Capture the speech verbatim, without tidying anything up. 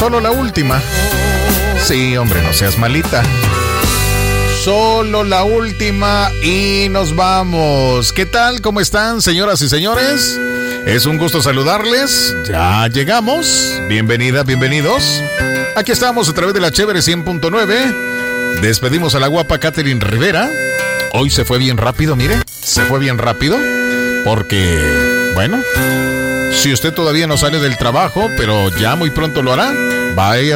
Solo la última. Sí, hombre, no seas malita. Solo la última y nos vamos. ¿Qué tal? ¿Cómo están, señoras y señores? Es un gusto saludarles. Ya llegamos. Bienvenidas, bienvenidos. Aquí estamos a través de la Chévere cien punto nueve. Despedimos a la guapa Catherine Rivera. Hoy se fue bien rápido, mire. Se fue bien rápido. Porque, bueno, si usted todavía no sale del trabajo, pero ya muy pronto lo hará, vaya